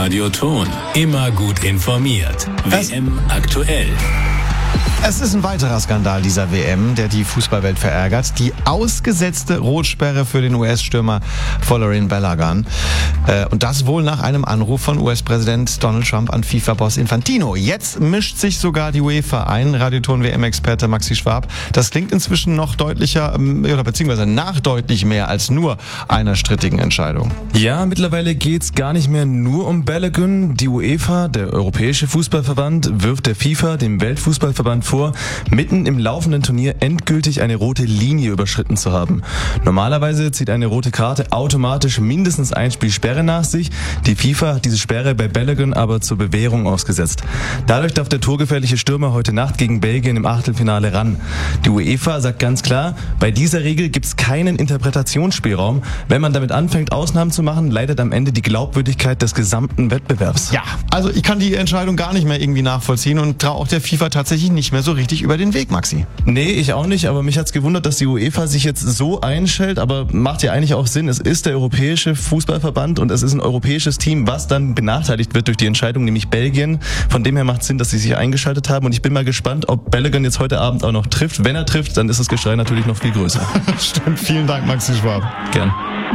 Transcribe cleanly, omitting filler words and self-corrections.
Radio Thon. Immer gut informiert. WM aktuell. Es ist ein weiterer Skandal dieser WM, der die Fußballwelt verärgert. Die ausgesetzte Rotsperre für den US-Stürmer Folarin Balogun. Und das wohl nach einem Anruf von US-Präsident Donald Trump an FIFA-Boss Infantino. Jetzt mischt sich sogar die UEFA ein. Radioton-WM-Experte Maxi Schwab. Das klingt inzwischen noch deutlicher, oder beziehungsweise nach deutlich mehr als nur einer strittigen Entscheidung. Ja, mittlerweile geht's gar nicht mehr nur um Balogun. Die UEFA, der Europäische Fußballverband, wirft der FIFA, dem Weltfußballverband, vor, mitten im laufenden Turnier endgültig eine rote Linie überschritten zu haben. Normalerweise zieht eine rote Karte automatisch mindestens ein Spiel Sperre nach sich. Die FIFA hat diese Sperre bei Balogun aber zur Bewährung ausgesetzt. Dadurch darf der torgefährliche Stürmer heute Nacht gegen Belgien im Achtelfinale ran. Die UEFA sagt ganz klar, bei dieser Regel gibt's keinen Interpretationsspielraum. Wenn man damit anfängt, Ausnahmen zu machen, leidet am Ende die Glaubwürdigkeit des gesamten Wettbewerbs. Ja, also ich kann die Entscheidung gar nicht mehr irgendwie nachvollziehen und traue auch der FIFA tatsächlich nicht mehr so richtig über den Weg, Maxi. Nee, ich auch nicht, aber mich hat's gewundert, dass die UEFA sich jetzt so einstellt, aber macht ja eigentlich auch Sinn. Es ist der Europäische Fußballverband und es ist ein europäisches Team, was dann benachteiligt wird durch die Entscheidung, nämlich Belgien. Von dem her macht Sinn, dass sie sich eingeschaltet haben und ich bin mal gespannt, ob Balogun jetzt heute Abend auch noch trifft. Wenn er trifft, dann ist das Geschrei natürlich noch viel größer. Stimmt, vielen Dank, Maxi Schwab. Gern.